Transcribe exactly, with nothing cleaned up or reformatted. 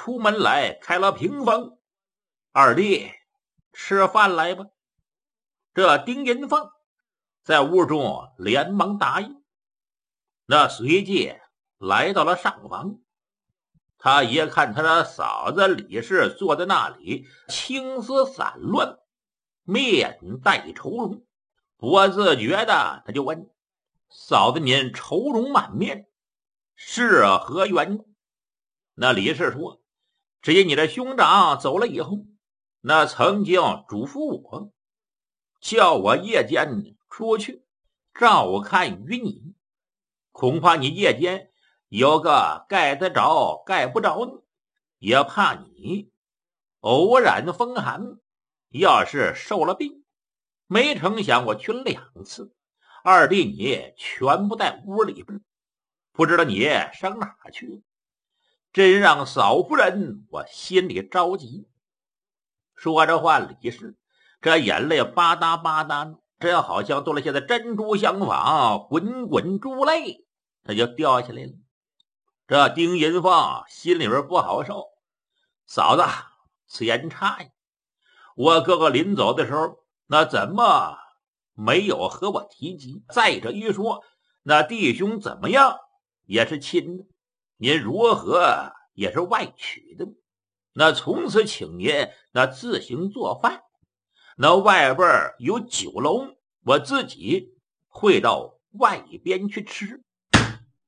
出门来开了屏风：“二弟，吃饭来吧。”这丁银凤在屋中连忙答应。那随即来到了上房，他一看他的嫂子李氏坐在那里，青丝散乱，面带愁容，不自觉的他就问：“嫂子您愁容满面，是何缘故？”那李氏说：“只因你的兄长走了以后，那曾经嘱咐我，叫我夜间出去照看于你，恐怕你夜间有个盖得着盖不着呢，也怕你偶然风寒，要是受了病。没成想我去了两次，二弟你全不在屋里边，不知道你上哪去了，真让嫂夫人我心里着急。”说着话，李氏这眼泪吧嗒吧嗒，这好像多了些的珍珠相仿，滚滚珠泪他就掉下来了。这丁银凤心里边不好受：“嫂子，此言差呀，我哥哥临走的时候那怎么没有和我提及？再者一说，那弟兄怎么样也是亲的，您如何也是外娶的，那从此请您那自行做饭，那外边有酒楼，我自己会到外边去吃。